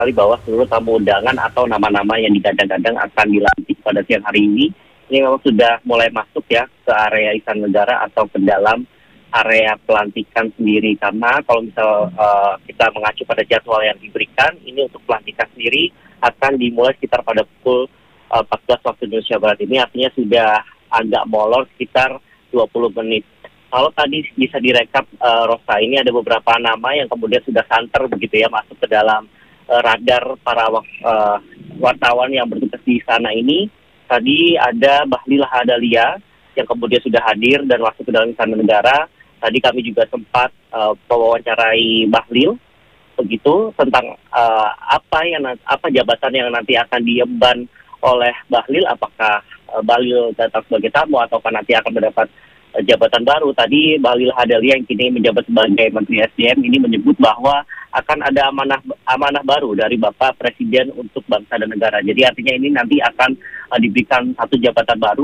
sekali bahwa seluruh tamu undangan atau nama-nama yang digadang-gadang akan dilantik pada siang hari ini memang sudah mulai masuk ya ke area Istana Negara atau ke dalam area pelantikan sendiri. Karena kalau misal kita mengacu pada jadwal yang diberikan, ini untuk pelantikan sendiri akan dimulai sekitar pada pukul 14 waktu Indonesia Barat. Ini artinya sudah agak molor sekitar 20 menit. Kalau tadi bisa direkap, Rosa, ini ada beberapa nama yang kemudian sudah santer begitu ya masuk ke dalam radar para wartawan yang bertugas di sana ini. Tadi ada Bahlil Lahadalia yang kemudian sudah hadir dan masuk ke dalam Istana Negara. Tadi kami juga sempat mewawancarai Bahlil begitu tentang apa jabatan yang nanti akan diemban oleh Bahlil, apakah Bahlil datang sebagai tamu ataukah nanti akan mendapat jabatan baru. Tadi Bahlil Lahadalia yang kini menjabat sebagai Menteri SDM ini menyebut bahwa akan ada amanah baru dari Bapak Presiden untuk bangsa dan negara. Jadi artinya ini nanti akan diberikan satu jabatan baru.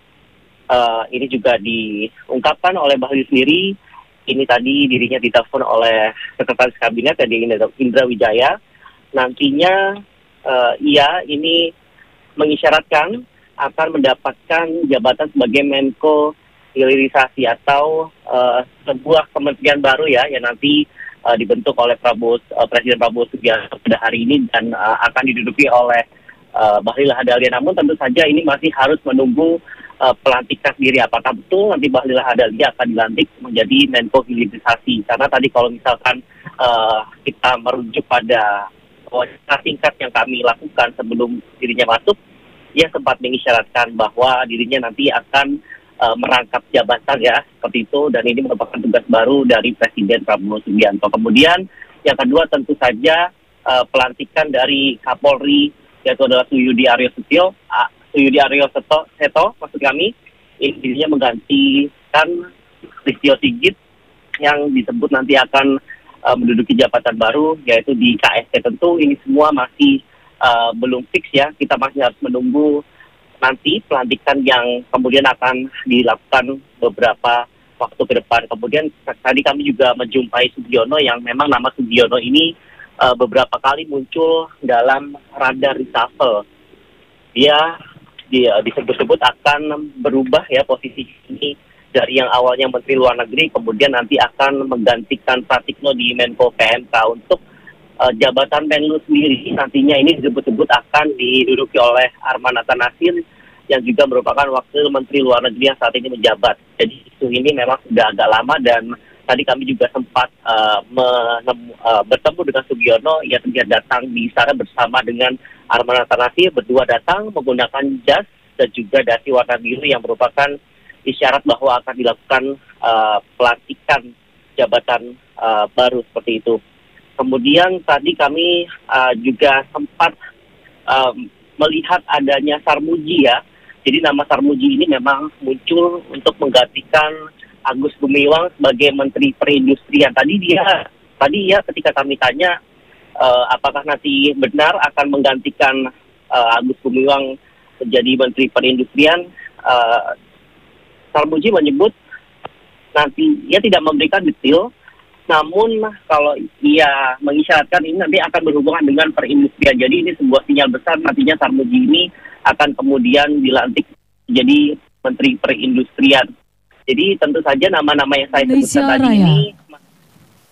Ini juga diungkapkan oleh Bahlil sendiri. Ini tadi dirinya ditelepon oleh Sekretaris Kabinet dari Indra Wijaya. Nantinya ia ini mengisyaratkan akan mendapatkan jabatan sebagai Menko Hilirisasi atau sebuah kementerian baru ya yang nanti dibentuk oleh Presiden Prabowo Subianto pada hari ini dan akan diduduki oleh Bahlil Lahadalia. Namun tentu saja ini masih harus menunggu pelantikan sendiri. Apakah betul nanti Bahlil Lahadalia akan dilantik menjadi Menko Hilirisasi? Karena tadi kalau misalkan kita merujuk pada wawancara singkat yang kami lakukan sebelum dirinya masuk, ia sempat mengisyaratkan bahwa dirinya nanti akan merangkap jabatan ya seperti itu, dan ini merupakan tugas baru dari Presiden Prabowo Subianto. Kemudian yang kedua tentu saja pelantikan dari Kapolri, yaitu adalah Suyudi Aryo Seto maksud kami, ini dirinya menggantikan Listio Sigit yang disebut nanti akan menduduki jabatan baru yaitu di KST. Tentu ini semua masih belum fix ya, kita masih harus menunggu nanti pelantikan yang kemudian akan dilakukan beberapa waktu ke depan. Kemudian tadi kami juga menjumpai Sugiono yang memang nama Sugiono ini beberapa kali muncul dalam radar reshuffle. Dia disebut-sebut akan berubah ya posisi ini dari yang awalnya Menteri Luar Negeri, kemudian nanti akan menggantikan Pratikno di Menko PMK. Untuk jabatan Menlu sendiri nantinya ini disebut-sebut akan diduduki oleh Arman Hatta Nasir yang juga merupakan Wakil Menteri Luar Negeri yang saat ini menjabat. Jadi isu ini memang sudah agak lama dan tadi kami juga sempat bertemu dengan Sugiono. Ia terlihat datang di istana bersama dengan Arman Hatta Nasir. Berdua datang menggunakan jas dan juga dasi warna biru yang merupakan isyarat bahwa akan dilakukan pelantikan jabatan baru seperti itu. Kemudian tadi kami juga sempat melihat adanya Sarmuji ya. Jadi nama Sarmuji ini memang muncul untuk menggantikan Agus Gumiwang sebagai Menteri Perindustrian. Tadi ya ketika kami tanya apakah nanti benar akan menggantikan Agus Gumiwang menjadi Menteri Perindustrian, Sarmuji menyebut nanti ia tidak memberikan detail. Namun kalau ia mengisyaratkan ini nanti akan berhubungan dengan perindustrian. Jadi ini sebuah sinyal besar nantinya Sarmuji ini akan kemudian dilantik menjadi Menteri Perindustrian. Jadi tentu saja nama-nama yang saya sebutkan tadi ini